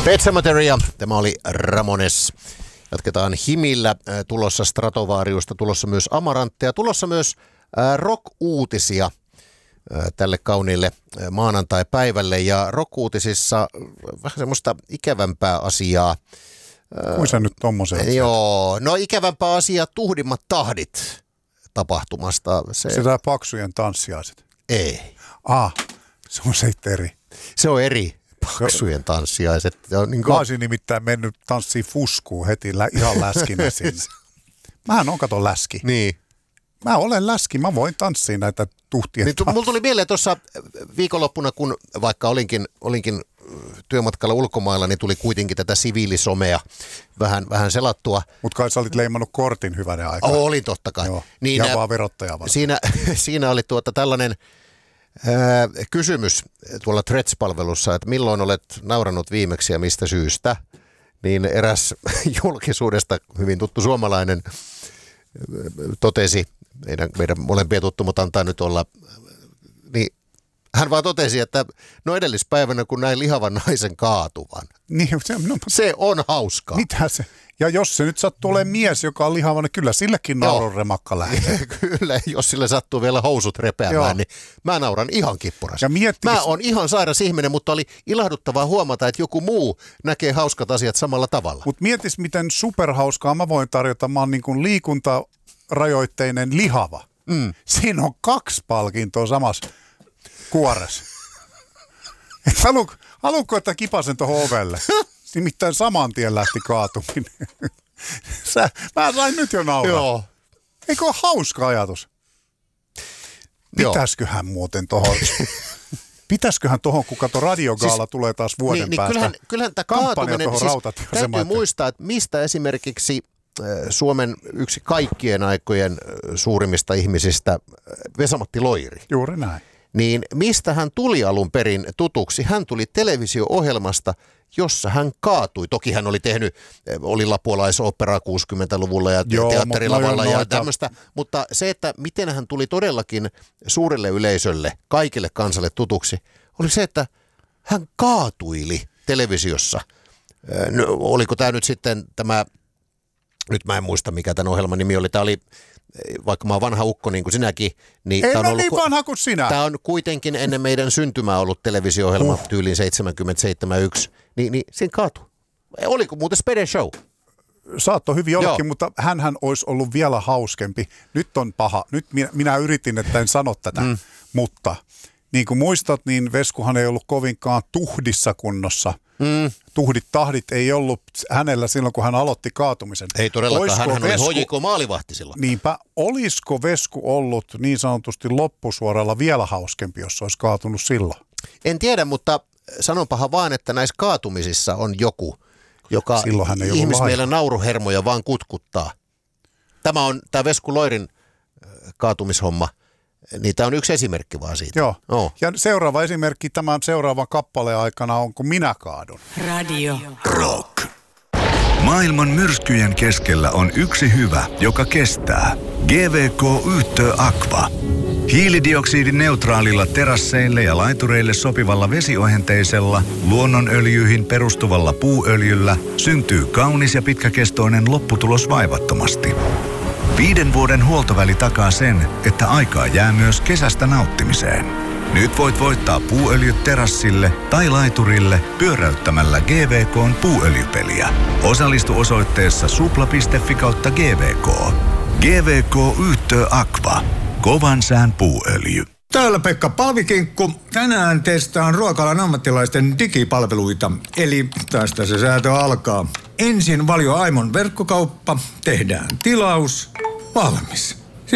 Pet Sematary, tämä oli Ramones. Jatketaan Himillä, tulossa Stratovariusta, tulossa myös Amarantteja, tulossa myös rock-uutisia tälle kauniille maanantai-päivälle. Ja rock-uutisissa vähän semmoista ikävämpää asiaa. Kuin sä nyt tommosen? Joo, no ikävämpää asiaa, tuhdimmat tahdit tapahtumasta. Se tää paksujen tanssiaiset? Ei. Se on se eri. Se on eri. Paksujen tanssiaiset. Mä olisin nimittäin mennyt tanssiin fuskuun heti ihan läskinä sinne. Mähän on kato läski. Niin. Mä olen läski, mä voin tanssia näitä tuhtien niin, mulla tuli mieleen tuossa viikonloppuna, kun vaikka olinkin työmatkalla ulkomailla, niin tuli kuitenkin tätä siviilisomea vähän selattua. Mutta kai sä olit leimannut kortin hyvänä aikaa. Olin totta kai. Joo. Niin, ja vaan verottaja varmaan. Siinä oli tällainen kysymys tuolla Threads-palvelussa, että milloin olet nauranut viimeksi ja mistä syystä, niin eräs julkisuudesta hyvin tuttu suomalainen totesi, meidän molempia tuttumat antaa nyt olla, niin hän vaan totesi, että no edellispäivänä kun näin lihavan naisen kaatuvan. Niin, se on hauskaa. Mitä se? Ja jos se nyt sattuu olemaan mies, joka on lihava, niin kyllä sillekin naurun remakka lähtee. Kyllä, jos sille sattuu vielä housut repeämään, niin mä nauran ihan kippurassa. Mä oon ihan sairas ihminen, mutta oli ilahduttavaa huomata, että joku muu näkee hauskat asiat samalla tavalla. Mutta mietis, miten superhauskaa mä voin tarjota. Mä oon niin kuin liikuntarajoitteinen lihava. Siinä on 2 palkintoa samassa kuoressa. Haluatko, että kipasen tuohon ovelle? Nimittäin saman tien lähti kaatuminen. Mä sain nyt jo nauraa. Joo. Eikö ole hauska ajatus? Pitäisköhän tohon, kun kato radiogaala tulee taas vuoden päästä. Kyllähän tämä kaatuminen, täytyy muistaa, että mistä esimerkiksi Suomen yksi kaikkien aikojen suurimmista ihmisistä, Vesa-Matti Loiri. Juuri näin. Niin mistä hän tuli alun perin tutuksi? Hän tuli televisio-ohjelmasta, jossa hän kaatui. Toki hän oli lapualaisoopperaa 60-luvulla ja teatterilavalla ja tämmöistä, mutta se, että miten hän tuli todellakin suurelle yleisölle, kaikille kansalle tutuksi, oli se, että hän kaatuili televisiossa. Oliko tämä nyt sitten nyt mä en muista mikä tämän ohjelman nimi oli, tämä oli, vaikka mä oon vanha ukko niin kuin sinäkin. Niin ei ole niin vanha kuin sinä. Tämä on kuitenkin ennen meidän syntymää ollut televisio-ohjelma tyyliin 70-71, niin siinä kaatui. Oliko muuten Spede Show? Saattoi hyvin ollakin, mutta hänhän olisi ollut vielä hauskempi. Nyt on paha. Nyt minä yritin, että en sano tätä, mutta niin kuin muistat, niin Veskuhan ei ollut kovinkaan tuhdissa kunnossa. Tuhdit tahdit ei ollut hänellä silloin, kun hän aloitti kaatumisen. Ei todellakaan, hän oli HJK maalivahti silloin. Niinpä, olisiko Vesku ollut niin sanotusti loppusuoralla vielä hauskempi, jos olisi kaatunut silloin? En tiedä, sanonpahan vaan, että näissä kaatumisissa on joku, joka ihmismielen nauruhermoja vaan kutkuttaa. Tämä Vesku Loirin kaatumishomma. Niin tämä on yksi esimerkki vaan siitä. Joo. Ja seuraava esimerkki tämän seuraavan kappaleen aikana on, kun minä kaadun. Radio Rock. Maailman myrskyjen keskellä on yksi hyvä, joka kestää. GVK Yhtö Aqua. Hiilidioksidineutraalilla terasseille ja laitureille sopivalla vesiohenteisella, luonnonöljyihin perustuvalla puuöljyllä syntyy kaunis ja pitkäkestoinen lopputulos vaivattomasti. 5 vuoden huoltoväli takaa sen, että aikaa jää myös kesästä nauttimiseen. Nyt voit voittaa puuöljyt terassille tai laiturille pyöräyttämällä GVK:n puuöljypeliä. Osallistu osoitteessa supla.fi/GVK. GVK Yhtö Aqua. Kovan sään puuöljy. Täällä Pekka Paavikinkku. Tänään testaan ruokalan ammattilaisten digipalveluita. Eli tästä se säätö alkaa. Ensin Valio Aimon verkkokauppa. Tehdään tilaus. Valmis.